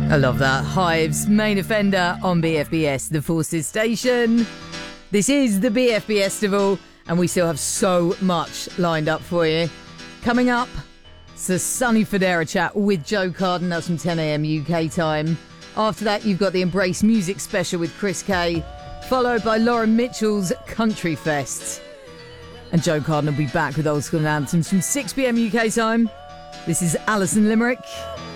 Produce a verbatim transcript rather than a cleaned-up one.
I love that. Hives, Main Offender on B F B S, the Forces Station. This is the B F B Festival, and we still have so much lined up for you. Coming up, it's a Sunny Fodera chat with Joe Carden. That's from ten a.m. U K time. After that, you've got the Embrace Music Special with Chris Kay, followed by Lauren Mitchell's Country Fest. And Joe Carden will be back with old school anthems from six p.m. U K time. This is Alison Limerick.